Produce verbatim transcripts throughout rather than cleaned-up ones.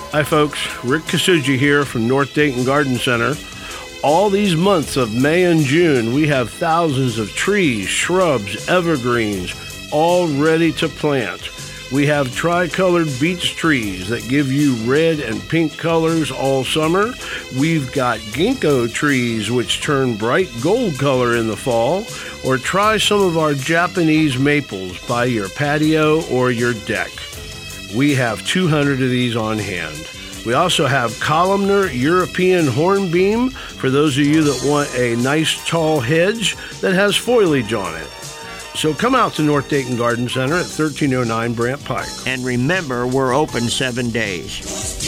Hi folks, Rick Kasuji here from North Dayton Garden Center. All these months of May and June, we have thousands of trees, shrubs, evergreens, all ready to plant. We have tricolored beech trees that give you red and pink colors all summer. We've got ginkgo trees which turn bright gold color in the fall. Or try some of our Japanese maples by your patio or your deck. We have two hundred of these on hand. We also have columnar European hornbeam for those of you that want a nice tall hedge that has foliage on it. So come out to North Dayton Garden Center at thirteen oh nine Brant Pike. And remember, we're open seven days.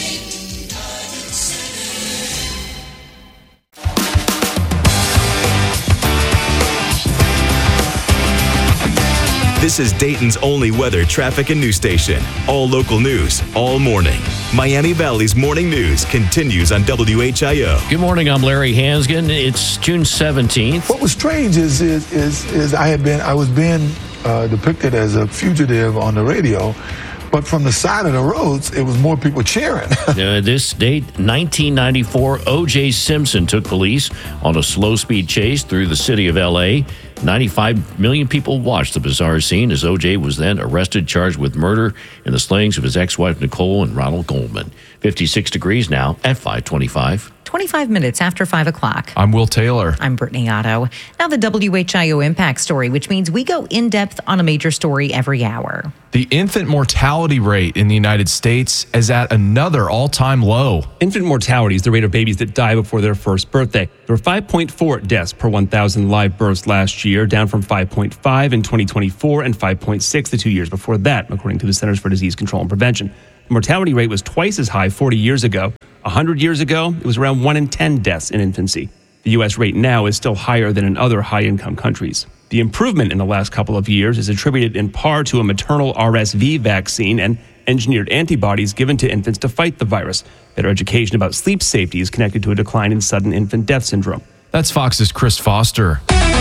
This is Dayton's only weather, traffic, and news station. All local news, all morning. Miami Valley's Morning News continues on W H I O. Good morning, I'm Larry Hansgen. It's June seventeenth. What was strange is is is, is I had been I was being uh, depicted as a fugitive on the radio, but from the side of the roads, it was more people cheering. uh, this date, nineteen ninety-four, O J Simpson took police on a slow-speed chase through the city of L A ninety-five million people watched the bizarre scene as O J was then arrested, charged with murder in the slayings of his ex-wife Nicole and Ronald Goldman. fifty-six degrees now at five twenty-five. twenty-five minutes after five o'clock. I'm Will Taylor. I'm Brittany Otto. Now the W H I O Impact Story, which means we go in-depth on a major story every hour. The infant mortality rate in the United States is at another all-time low. Infant mortality is the rate of babies that die before their first birthday. There were five point four deaths per one thousand live births last year, down from five point five in twenty twenty-four and five point six the two years before that, according to the Centers for Disease Control and Prevention. The mortality rate was twice as high forty years ago. one hundred years ago, it was around one in ten deaths in infancy. The U S rate now is still higher than in other high-income countries. The improvement in the last couple of years is attributed in part to a maternal R S V vaccine and engineered antibodies given to infants to fight the virus. Better education about sleep safety is connected to a decline in sudden infant death syndrome. That's Fox's Chris Foster.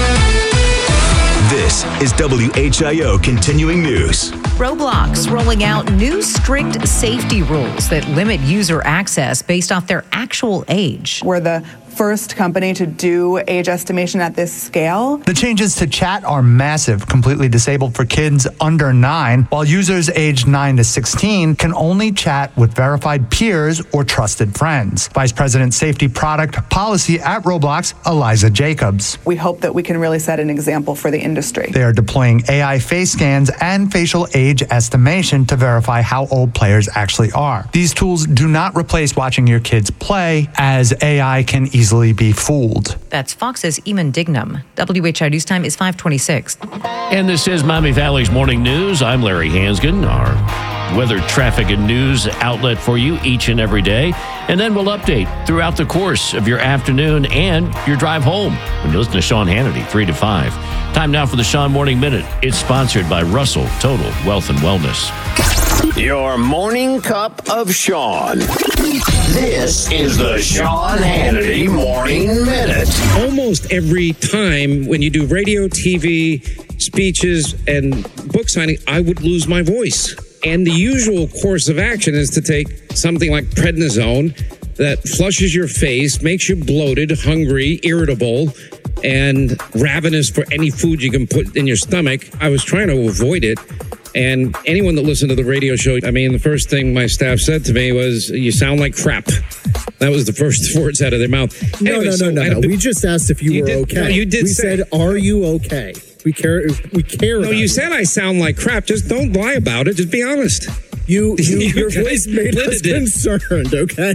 This is W H I O Continuing News. Roblox rolling out new strict safety rules that limit user access based off their actual age. We're the first company to do age estimation at this scale. The changes to chat are massive, completely disabled for kids under nine, while users aged nine to sixteen can only chat with verified peers or trusted friends. Vice President Safety Product Policy at Roblox, Eliza Jacobs. We hope that we can really set an example for the industry. They are deploying A I face scans and facial age estimation to verify how old players actually are. These tools do not replace watching your kids play, as A I can easily easily be fooled. That's Fox's Eamon Dignam. W H I O News Time is five twenty-six. And this is Miami Valley's Morning News. I'm Larry Hansgen, our weather, traffic, and news outlet for you each and every day. And then we'll update throughout the course of your afternoon and your drive home when you listen to Sean Hannity, three to five. Time now for the Sean Morning Minute. It's sponsored by Russell Total Wealth and Wellness. Your morning cup of Sean. This is the Sean Hannity Morning Minute. Almost every time when you do radio, T V, speeches, and book signing, I would lose my voice. And the usual course of action is to take something like prednisone that flushes your face, makes you bloated, hungry, irritable, and ravenous for any food you can put in your stomach. I was trying to avoid it. And anyone that listened to the radio show, I mean, the first thing my staff said to me was, "You sound like crap." That was the first words out of their mouth. No, anyway, no, so no, no, no. We just asked if you, you were did, okay. No, you did we say, said, "Are you okay?" We care. We care. No, about you said I sound like crap. Just don't lie about it. Just be honest. You, you your voice made us concerned. Okay.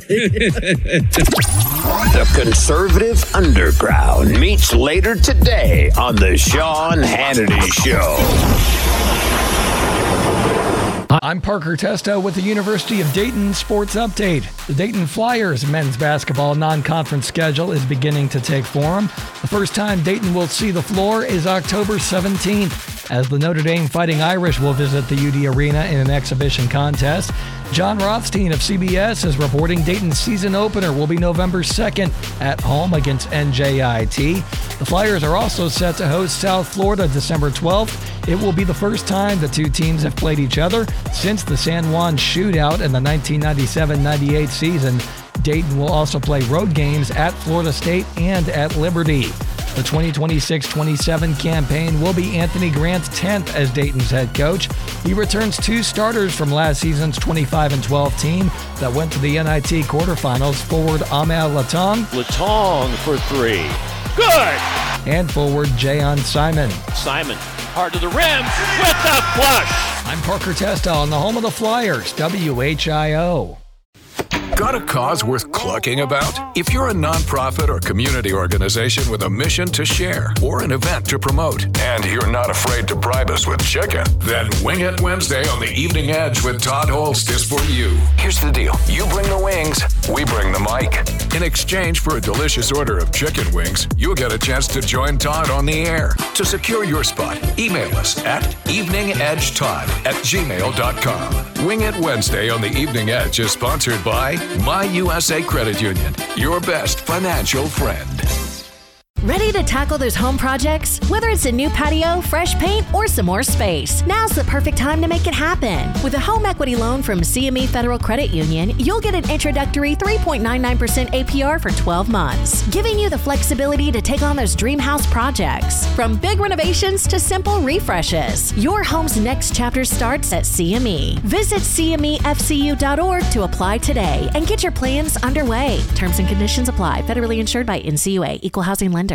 The conservative underground meets later today on the Sean Hannity Show. I'm Parker Testo with the University of Dayton Sports Update. The Dayton Flyers men's basketball non-conference schedule is beginning to take form. The first time Dayton will see the floor is October seventeenth. as the Notre Dame Fighting Irish will visit the U D Arena in an exhibition contest. John Rothstein of C B S is reporting Dayton's season opener will be November second at home against N J I T. The Flyers are also set to host South Florida December twelfth. It will be the first time the two teams have played each other since the San Juan shootout in the nineteen ninety-seven ninety-eight season. Dayton will also play road games at Florida State and at Liberty. The twenty twenty-six twenty-seven campaign will be Anthony Grant's tenth as Dayton's head coach. He returns two starters from last season's twenty-five and twelve team that went to the N I T quarterfinals, forward Ahmed Latong. Latong for three. Good! And forward Jayon Simon. Simon, hard to the rim with the flush. I'm Parker Testa on the home of the Flyers, W H I O. Got a cause worth clucking about? If you're a nonprofit or community organization with a mission to share or an event to promote, and you're not afraid to bribe us with chicken, then Wing It Wednesday on the Evening Edge with Todd Holst is for you. Here's the deal. You bring the wings, we bring the mic. In exchange for a delicious order of chicken wings, you'll get a chance to join Todd on the air. To secure your spot, email us at eveningedgetodd at gmail dot com. Wing It Wednesday on the Evening Edge is sponsored by My U S A Credit Union, your best financial friend. Ready to tackle those home projects? Whether it's a new patio, fresh paint, or some more space, now's the perfect time to make it happen. With a home equity loan from C M E Federal Credit Union, you'll get an introductory three point nine nine percent A P R for twelve months, giving you the flexibility to take on those dream house projects. From big renovations to simple refreshes, your home's next chapter starts at C M E. Visit C M E F C U dot org to apply today and get your plans underway. Terms and conditions apply. Federally insured by N C U A, Equal Housing Lender.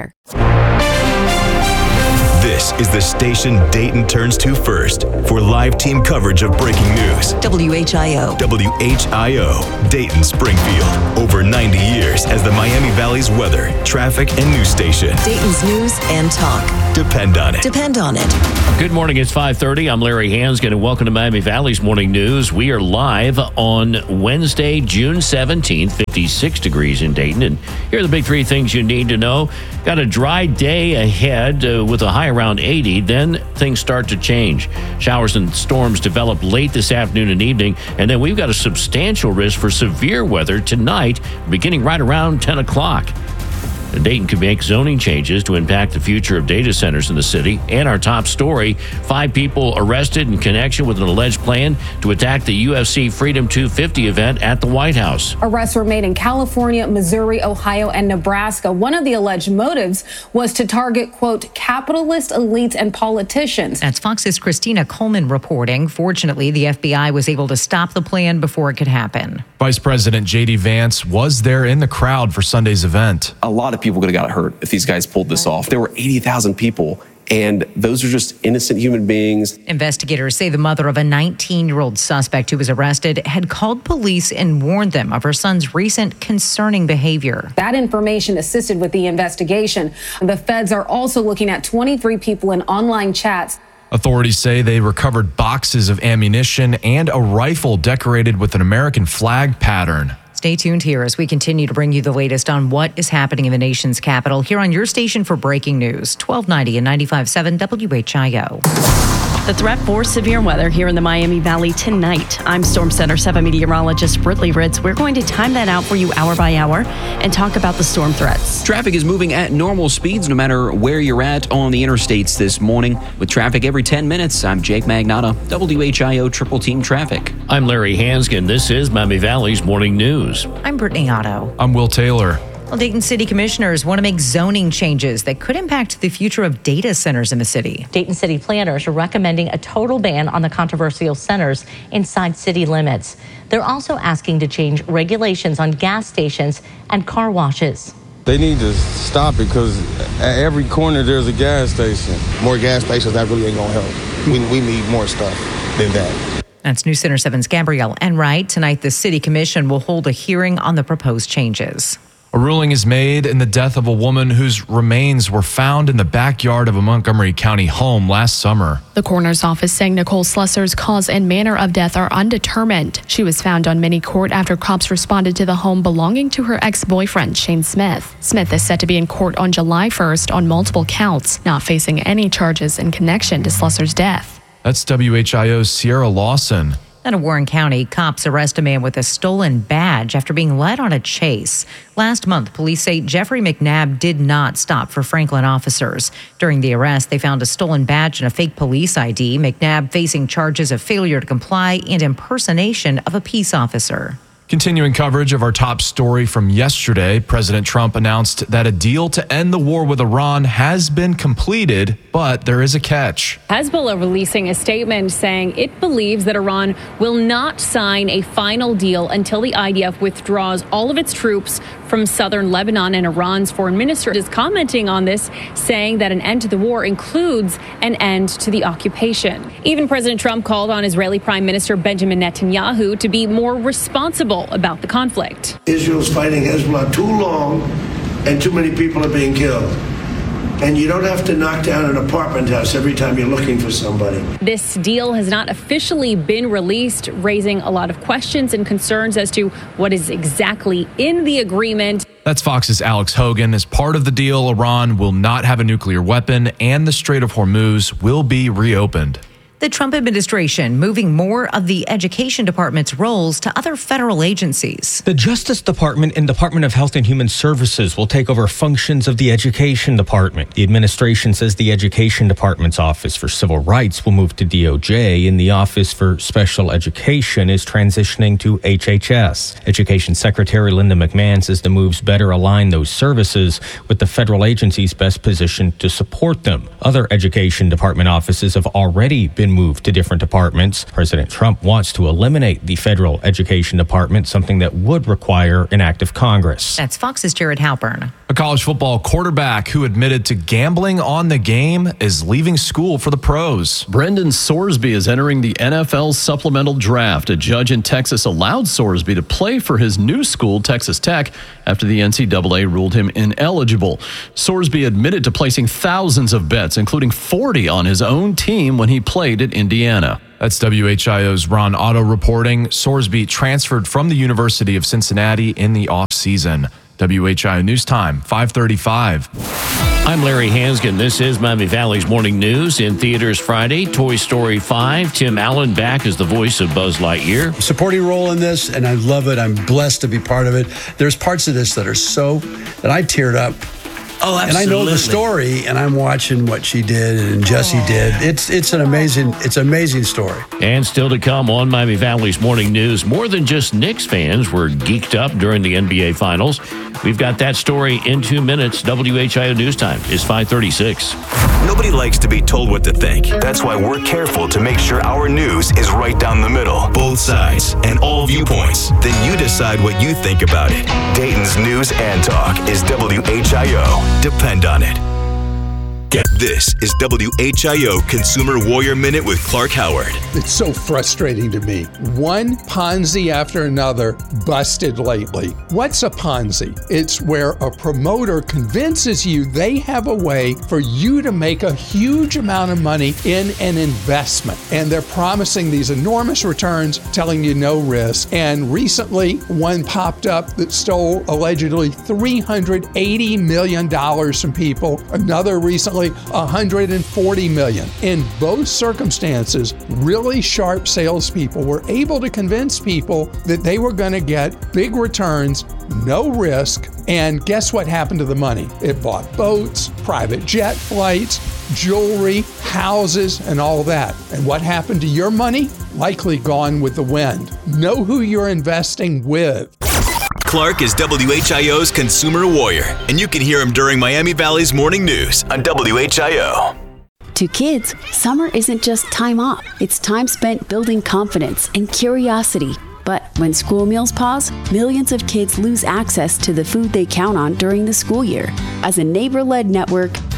This is the station Dayton turns to first for live team coverage of breaking news. W H I O. W H I O, Dayton Springfield. Over ninety years as the Miami Valley's weather, traffic, and news station. Dayton's news and talk. Depend on it. Depend on it. Good morning. It's five thirty. I'm Larry Hansgen, and welcome to Miami Valley's Morning News. We are live on Wednesday, June seventeenth, fifty-six degrees in Dayton. And here are the big three things you need to know. Got a dry day ahead uh, with a high around eighty. Then things start to change. Showers and storms develop late this afternoon and evening. And then we've got a substantial risk for severe weather tonight, beginning right around ten o'clock. Dayton could make zoning changes to impact the future of data centers in the city. And our top story, five people arrested in connection with an alleged plan to attack the U F C Freedom two fifty event at the White House. Arrests were made in California, Missouri, Ohio, and Nebraska. One of the alleged motives was to target, quote, capitalist elites and politicians. That's Fox's Christina Coleman reporting. Fortunately, the F B I was able to stop the plan before it could happen. Vice President J D Vance was there in the crowd for Sunday's event. A lot of people could have got hurt if these guys pulled this off. There were eighty thousand people, and those are just innocent human beings. Investigators say the mother of a nineteen-year-old suspect who was arrested had called police and warned them of her son's recent concerning behavior. That information assisted with the investigation. The feds are also looking at twenty-three people in online chats. Authorities say they recovered boxes of ammunition and a rifle decorated with an American flag pattern. Stay tuned here as we continue to bring you the latest on what is happening in the nation's capital here on your station for breaking news, twelve ninety and ninety-five point seven W H I O. The threat for severe weather here in the Miami Valley tonight. I'm Storm Center seven meteorologist Britley Ritz. We're going to time that out for you hour by hour and talk about the storm threats. Traffic is moving at normal speeds no matter where you're at on the interstates this morning. With traffic every ten minutes, I'm Jake Magnotta, W H I O Triple Team Traffic. I'm Larry Hansgen. This is Miami Valley's Morning News. I'm Brittany Otto. I'm Will Taylor. Well, Dayton City Commissioners want to make zoning changes that could impact the future of data centers in the city. Dayton City planners are recommending a total ban on the controversial centers inside city limits. They're also asking to change regulations on gas stations and car washes. They need to stop it because at every corner there's a gas station. More gas stations, that really ain't going to help. We, we need more stuff than that. That's News Center seven's Gabrielle Enright. Tonight, the City Commission will hold a hearing on the proposed changes. A ruling is made in the death of a woman whose remains were found in the backyard of a Montgomery County home last summer. The coroner's office saying Nicole Slusser's cause and manner of death are undetermined. She was found on mini court after cops responded to the home belonging to her ex-boyfriend, Shane Smith. Smith is set to be in court on July first on multiple counts, not facing any charges in connection to Slusser's death. That's W H I O's Sierra Lawson. Out of Warren County, cops arrest a man with a stolen badge after being led on a chase. Last month, police say Jeffrey McNabb did not stop for Franklin officers. During the arrest, they found a stolen badge and a fake police I D. McNabb facing charges of failure to comply and impersonation of a peace officer. Continuing coverage of our top story from yesterday, President Trump announced that a deal to end the war with Iran has been completed, but there is a catch. Hezbollah releasing a statement saying it believes that Iran will not sign a final deal until the I D F withdraws all of its troops from southern Lebanon. And Iran's foreign minister is commenting on this, saying that an end to the war includes an end to the occupation. Even President Trump called on Israeli Prime Minister Benjamin Netanyahu to be more responsible about the conflict. Israel's fighting Hezbollah too long and too many people are being killed. And you don't have to knock down an apartment house every time you're looking for somebody. This deal has not officially been released, raising a lot of questions and concerns as to what is exactly in the agreement. That's Fox's Alex Hogan. As part of the deal, Iran will not have a nuclear weapon and the Strait of Hormuz will be reopened. The Trump administration moving more of the Education Department's roles to other federal agencies. The Justice Department and Department of Health and Human Services will take over functions of the Education Department. The administration says the Education Department's Office for Civil Rights will move to D O J, and the Office for Special Education is transitioning to H H S. Education Secretary Linda McMahon says the moves better align those services with the federal agencies best positioned to support them. Other Education Department offices have already been moved to different departments. President Trump wants to eliminate the federal education department, something that would require an act of Congress. That's Fox's Jared Halpern. A college football quarterback who admitted to gambling on the game is leaving school for the pros. Brendan Sorsby is entering the N F L supplemental draft. A judge in Texas allowed Sorsby to play for his new school, Texas Tech, after the N C double A ruled him ineligible. Sorsby admitted to placing thousands of bets, including forty on his own team when he played at Indiana. That's W H I O's Ron Otto reporting. Sorsby transferred from the University of Cincinnati in the offseason. W H I O News Time, five thirty-five. I'm Larry Hansgen. This is Miami Valley's Morning News. In theaters Friday, Toy Story five. Tim Allen back as the voice of Buzz Lightyear. Supporting role in this, and I love it. I'm blessed to be part of it. There's parts of this that are so, that I teared up. Oh, absolutely. And I know the story, and I'm watching what she did and Jesse Aww. did. It's it's an amazing, it's an amazing story. And still to come on Miami Valley's Morning News, more than just Knicks fans were geeked up during the N B A Finals. We've got that story in two minutes. W H I O News Time is five thirty-six. Nobody likes to be told what to think. That's why we're careful to make sure our news is right down the middle. Both sides and all viewpoints. Then you decide what you think about it. Dayton's News and Talk is W H I O. Depend on it. This is W H I O Consumer Warrior Minute with Clark Howard. It's so frustrating to me. One Ponzi after another busted lately. What's a Ponzi? It's where a promoter convinces you they have a way for you to make a huge amount of money in an investment. And they're promising these enormous returns, telling you no risk. And recently, one popped up that stole allegedly three hundred eighty million dollars from people. Another recently, one hundred forty million dollars. In both circumstances, really sharp salespeople were able to convince people that they were going to get big returns, no risk, and guess what happened to the money? It bought boats, private jet flights, jewelry, houses, and all that. And what happened to your money? Likely gone with the wind. Know who you're investing with. Clark is W H I O's Consumer Warrior, and you can hear him during Miami Valley's Morning News on W H I O. To kids, summer isn't just time off. It's time spent building confidence and curiosity. But when school meals pause, millions of kids lose access to the food they count on during the school year. As a neighbor-led network,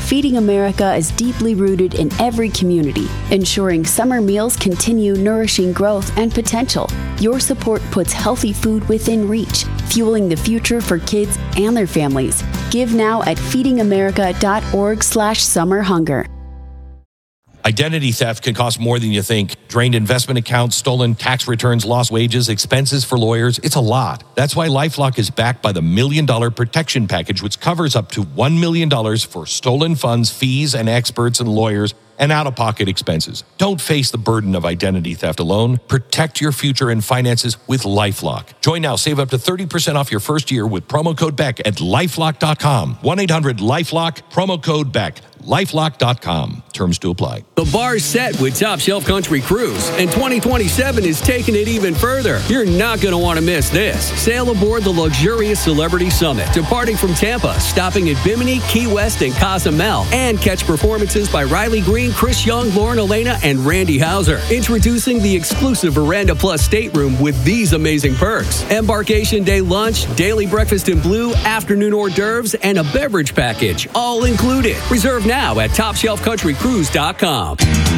Feeding America is deeply rooted in every community, ensuring summer meals continue nourishing growth and potential. Your support puts healthy food within reach, fueling the future for kids and their families. Give now at feedingamerica.org slash summer hunger. Identity theft can cost more than you think. Drained investment accounts, stolen tax returns, lost wages, expenses for lawyers. It's a lot. That's why LifeLock is backed by the Million Dollar Protection Package, which covers up to one million dollars for stolen funds, fees, and experts and lawyers, and out-of-pocket expenses. Don't face the burden of identity theft alone. Protect your future and finances with LifeLock. Join now. Save up to thirty percent off your first year with promo code Beck at lifelock dot com. one eight hundred lifelock, promo code Beck. lifelock dot com. Terms to apply. The bar's set with Top Shelf Country Cruise, and twenty twenty-seven is taking it even further. You're not going to want to miss this. Sail aboard the luxurious Celebrity Summit, departing from Tampa, stopping at Bimini, Key West, and Cozumel, and catch performances by Riley Green, Chris Young, Lauren Elena, and Randy Hauser. Introducing the exclusive Veranda Plus stateroom with these amazing perks. Embarkation day lunch, daily breakfast in blue, afternoon hors d'oeuvres, and a beverage package, all included. Reserve now at top shelf country cruise dot com.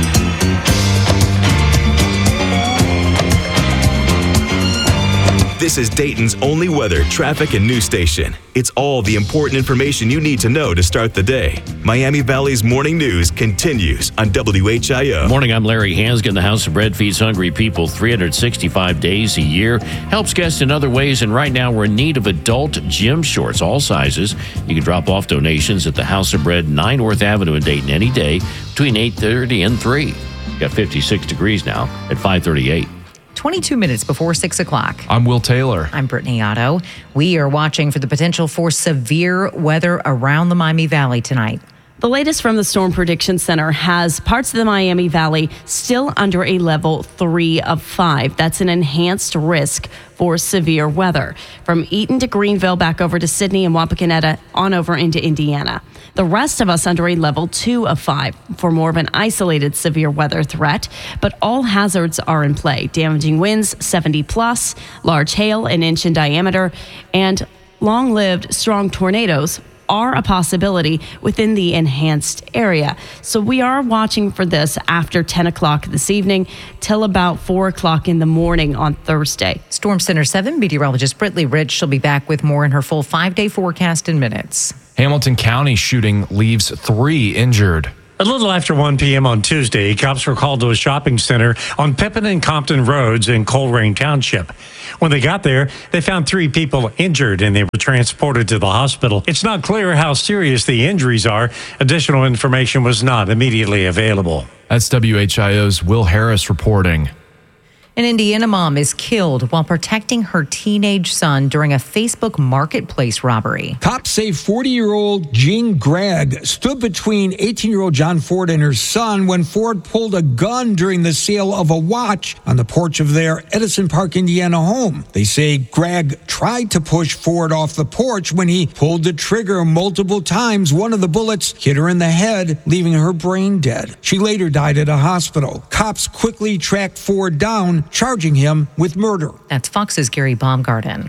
This is Dayton's only weather, traffic, and news station. It's all the important information you need to know to start the day. Miami Valley's morning news continues on W H I O. Morning, I'm Larry Hansgen. The House of Bread feeds hungry people three hundred sixty-five days a year, helps guests in other ways, and right now we're in need of adult gym shorts, all sizes. You can drop off donations at the House of Bread, nine North Avenue in Dayton any day between eight thirty and three. Got fifty-six degrees now at five thirty-eight. twenty-two minutes before six o'clock. I'm Will Taylor. I'm Brittany Otto. We are watching for the potential for severe weather around the Miami Valley tonight. The latest from the Storm Prediction Center has parts of the Miami Valley still under a level three of five. That's an enhanced risk for severe weather. From Eaton to Greenville, back over to Sydney and Wapakoneta, on over into Indiana. The rest of us under a level two of five for more of an isolated severe weather threat. But all hazards are in play. Damaging winds, seventy plus, large hail, an inch in diameter, and long-lived strong tornadoes are a possibility within the enhanced area. So we are watching for this after ten o'clock this evening till about four o'clock in the morning on Thursday. Storm Center seven meteorologist Brittany Rich. She'll be back with more in her full five-day forecast in minutes. Hamilton County shooting leaves three injured. A little after one p.m. on Tuesday, cops were called to a shopping center on Pippin and Compton Roads in Colerain Township. When they got there, they found three people injured and they were transported to the hospital. It's not clear how serious the injuries are. Additional information was not immediately available. That's W H I O's Will Harris reporting. An Indiana mom is killed while protecting her teenage son during a Facebook marketplace robbery. Cops say forty-year-old Jean Gregg stood between eighteen-year-old John Ford and her son when Ford pulled a gun during the sale of a watch on the porch of their Edison Park, Indiana home. They say Gregg tried to push Ford off the porch when he pulled the trigger multiple times. One of the bullets hit her in the head, leaving her brain dead. She later died at a hospital. Cops quickly tracked Ford down, charging him with murder. That's Fox's Gary Baumgarten.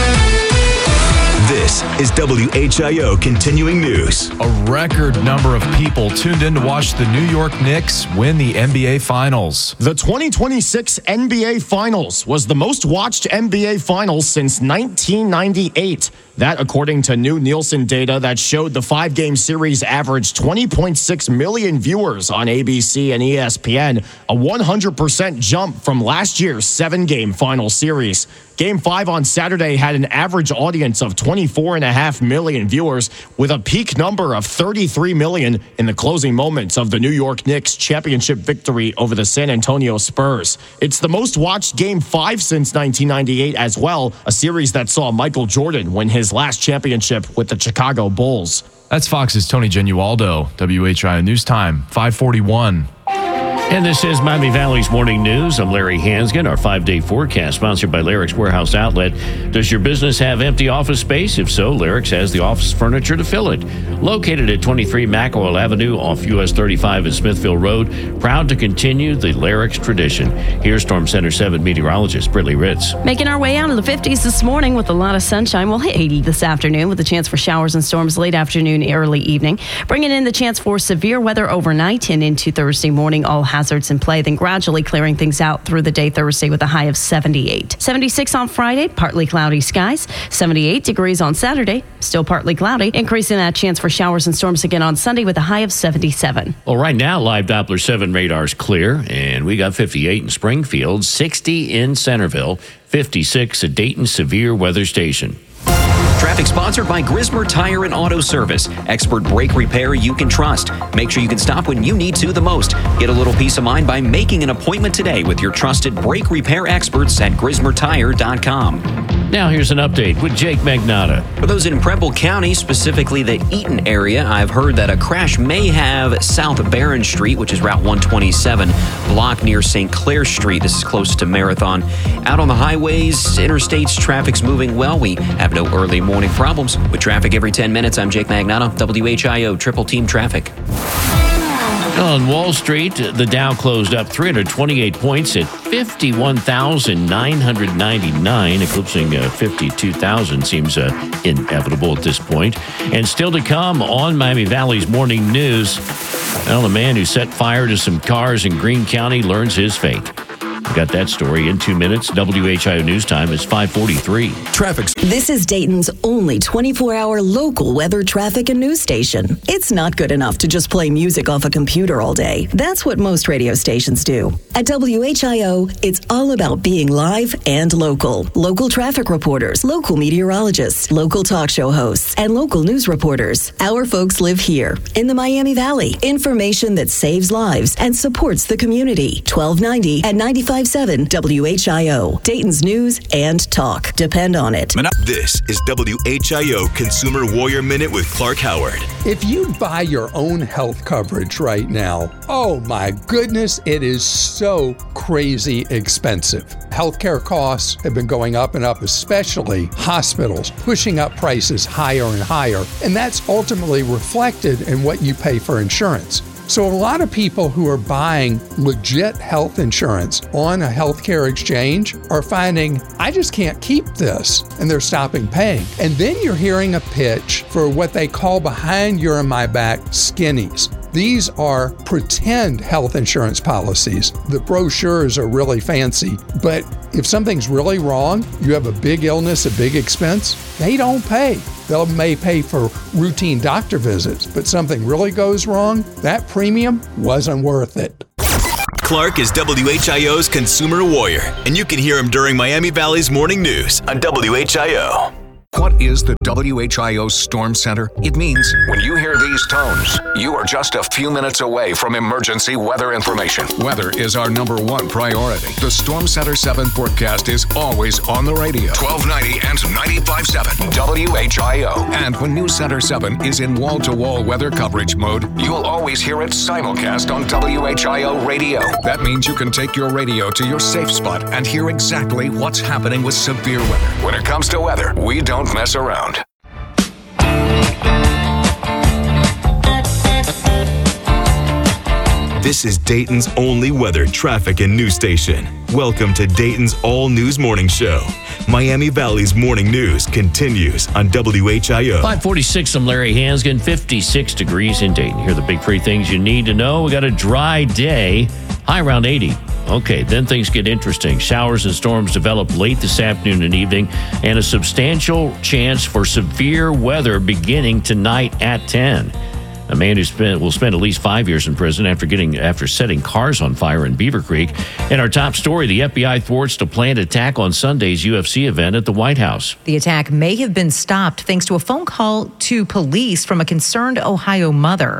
This is W H I O Continuing News. A record number of people tuned in to watch the New York Knicks win the N B A Finals. The twenty twenty-six N B A Finals was the most watched N B A Finals since nineteen ninety-eight. That, according to new Nielsen data that showed the five-game series averaged twenty point six million viewers on A B C and E S P N, a one hundred percent jump from last year's seven-game final series. Game five on Saturday had an average audience of twenty-four point five million viewers, with a peak number of thirty-three million in the closing moments of the New York Knicks' championship victory over the San Antonio Spurs. It's the most watched Game five since nineteen ninety-eight as well, a series that saw Michael Jordan win his last championship with the Chicago Bulls. That's Fox's Tony Genualdo. W H I O News Time, five forty-one. And this is Miami Valley's Morning News. I'm Larry Hansgen. Our five-day forecast sponsored by Larrick's Warehouse Outlet. Does your business have empty office space? If so, Larrick's has the office furniture to fill it. Located at twenty-three McElwell Avenue off U S thirty-five and Smithville Road, proud to continue the Larrick's tradition. Here's Storm Center seven meteorologist Brittany Ritz. Making our way out of the fifties this morning with a lot of sunshine. We'll hit eighty this afternoon with a chance for showers and storms late afternoon, early evening. Bringing in the chance for severe weather overnight and into Thursday morning. All hazards in play, then gradually clearing things out through the day Thursday with a high of seventy-eight. seventy-six on Friday, partly cloudy skies. seventy-eight degrees on Saturday, still partly cloudy. Increasing that chance for showers and storms again on Sunday with a high of seventy-seven. Well, right now, live Doppler seven radar's clear, and we got fifty-eight in Springfield, sixty in Centerville, fifty-six at Dayton Severe Weather Station. Traffic sponsored by Grismer Tire and Auto Service. Expert brake repair you can trust. Make sure you can stop when you need to the most. Get a little peace of mind by making an appointment today with your trusted brake repair experts at grismer tire dot com. Now here's an update with Jake Magnotta. For those in Preble County, specifically the Eaton area, I've heard that a crash may have South Barron Street, which is Route one twenty-seven, blocked near Saint Clair Street. This is close to Marathon. Out on the highways, interstates, traffic's moving well. We have no early morning problems. With traffic every ten minutes, I'm Jake Magnotta, W H I O Triple Team Traffic. On Wall Street, the Dow closed up three hundred twenty-eight points at fifty-one thousand nine hundred ninety-nine, eclipsing uh, fifty-two thousand seems uh, inevitable at this point. And still to come on Miami Valley's Morning News, well, the man who set fire to some cars in Greene County learns his fate. We got that story in two minutes. W H I O News Time is five forty-three. Traffic. This is Dayton's only twenty-four hour local weather, traffic, and news station. It's not good enough to just play music off a computer all day. That's what most radio stations do. At W H I O, it's all about being live and local. Local traffic reporters, local meteorologists, local talk show hosts, and local news reporters. Our folks live here in the Miami Valley. Information that saves lives and supports the community. twelve ninety at ninety-five point seven W H I O. Dayton's news and talk. Depend on it. This is W H I O Consumer Warrior Minute with Clark Howard. If you buy your own health coverage right now, oh my goodness, it is so crazy expensive. Healthcare costs have been going up and up, especially hospitals, pushing up prices higher and higher. And that's ultimately reflected in what you pay for insurance. So a lot of people who are buying legit health insurance on a healthcare exchange are finding, I just can't keep this, and they're stopping paying. And then you're hearing a pitch for what they call behind your and my back skinnies. These are pretend health insurance policies. The brochures are really fancy, but if something's really wrong, you have a big illness, a big expense, they don't pay. They may pay for routine doctor visits, but something really goes wrong, that premium wasn't worth it. Clark is W H I O's Consumer Warrior, and you can hear him during Miami Valley's Morning News on W H I O. What is the W H I O Storm Center? It means when you hear these tones, you are just a few minutes away from emergency weather information. Weather is our number one priority. The Storm Center seven forecast is always on the radio. twelve ninety and ninety-five point seven W H I O. And when News Center seven is in wall-to-wall weather coverage mode, you'll always hear it simulcast on W H I O radio. That means you can take your radio to your safe spot and hear exactly what's happening with severe weather. When it comes to weather, we don't mess around. This is Dayton's only weather, traffic, and news station. Welcome to Dayton's all-news morning show. Miami Valley's morning news continues on W H I O. five forty-six, I'm Larry Hansgen, fifty-six degrees in Dayton. Here are the big three things you need to know. We got a dry day, high around eighty. Okay, then things get interesting. Showers and storms develop late this afternoon and evening, and a substantial chance for severe weather beginning tonight at ten. A man who spent, will spend at least five years in prison after getting after setting cars on fire in Beaver Creek. In our top story, the F B I thwarts the planned attack on Sunday's U F C event at the White House. The attack may have been stopped thanks to a phone call to police from a concerned Ohio mother.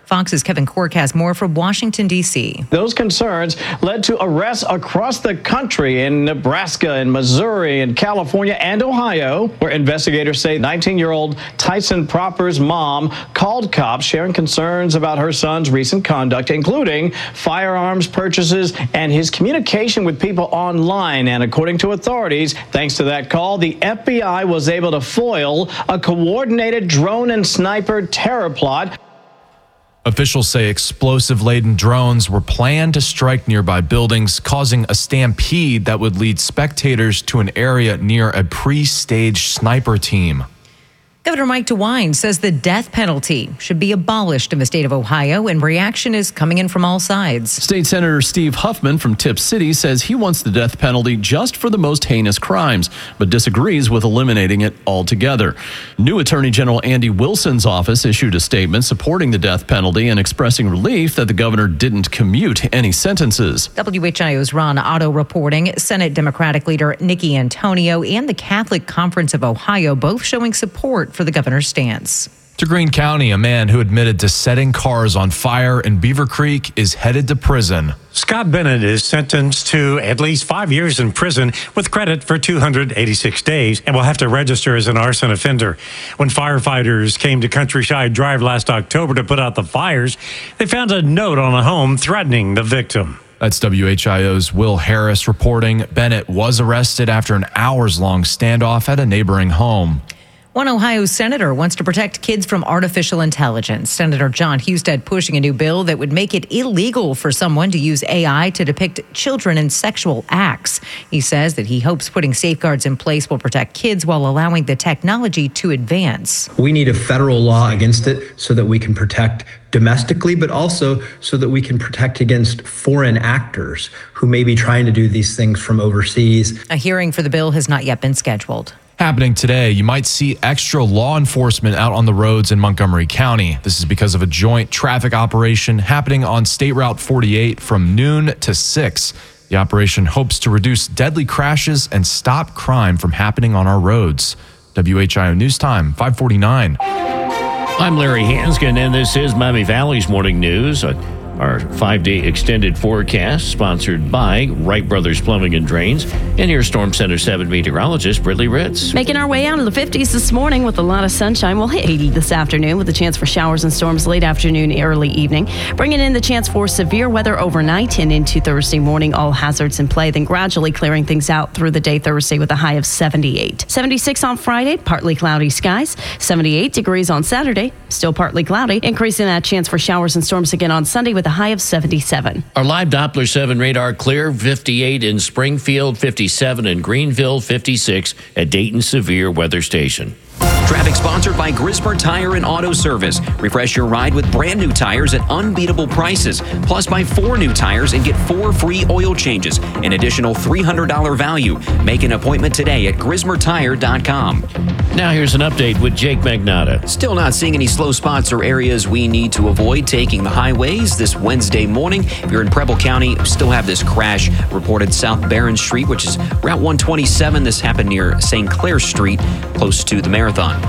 Fox's Kevin Cork has more from Washington, D C. Those concerns led to arrests across the country in Nebraska and Missouri and California and Ohio, where investigators say nineteen-year-old Tyson Proper's mom called cops sharing concerns about her son's recent conduct, including firearms purchases and his communication with people online. And according to authorities, thanks to that call, the F B I was able to foil a coordinated drone and sniper terror plot. Officials say explosive-laden drones were planned to strike nearby buildings, causing a stampede that would lead spectators to an area near a pre-staged sniper team. Governor Mike DeWine says the death penalty should be abolished in the state of Ohio, and reaction is coming in from all sides. State Senator Steve Huffman from Tip City says he wants the death penalty just for the most heinous crimes, but disagrees with eliminating it altogether. New Attorney General Andy Wilson's office issued a statement supporting the death penalty and expressing relief that the governor didn't commute any sentences. W H I O's Ron Otto reporting Senate Democratic leader Nikki Antonio and the Catholic Conference of Ohio both showing support for the governor's stance. To Greene County, a man who admitted to setting cars on fire in Beaver Creek is headed to prison. Scott Bennett is sentenced to at least five years in prison with credit for two hundred eighty-six days and will have to register as an arson offender. When firefighters came to Countryside Drive last October to put out the fires, they found a note on a home threatening the victim. That's W H I O's Will Harris reporting Bennett was arrested after an hours-long standoff at a neighboring home. One Ohio senator wants to protect kids from artificial intelligence. Senator John Husted pushing a new bill that would make it illegal for someone to use A I to depict children in sexual acts. He says that he hopes putting safeguards in place will protect kids while allowing the technology to advance. We need a federal law against it so that we can protect domestically, but also so that we can protect against foreign actors who may be trying to do these things from overseas. A hearing for the bill has not yet been scheduled. Happening today, you might see extra law enforcement out on the roads in Montgomery County. This is because of a joint traffic operation happening on State Route forty-eight from noon to six. The operation hopes to reduce deadly crashes and stop crime from happening on our roads. W H I O News Time, five forty-nine. I'm Larry Hanskin, and this is Miami Valley's Morning News. Our five-day extended forecast, sponsored by Wright Brothers Plumbing and Drains. And here's Storm Center seven meteorologist Brittany Ritz. Making our way out of the fifties this morning with a lot of sunshine. We'll hit eighty this afternoon with a chance for showers and storms late afternoon, early evening. Bringing in the chance for severe weather overnight and into Thursday morning. All hazards in play, then gradually clearing things out through the day Thursday with a high of seventy-eight. seventy-six on Friday, partly cloudy skies. seventy-eight degrees on Saturday, still partly cloudy. Increasing that chance for showers and storms again on Sunday with a high of seventy-seven. Our live Doppler seven radar clear, fifty-eight in Springfield, fifty-seven in Greenville, fifty-six at Dayton Severe Weather Station. Traffic sponsored by Grismer Tire and Auto Service. Refresh your ride with brand new tires at unbeatable prices. Plus, buy four new tires and get four free oil changes. An additional three hundred dollars value. Make an appointment today at grismer tire dot com. Now here's an update with Jake Magnotta. Still not seeing any slow spots or areas we need to avoid taking the highways this Wednesday morning. If you're in Preble County, still have this crash reported South Barron Street, which is Route one twenty-seven. This happened near Saint Clair Street, close to the Marathon.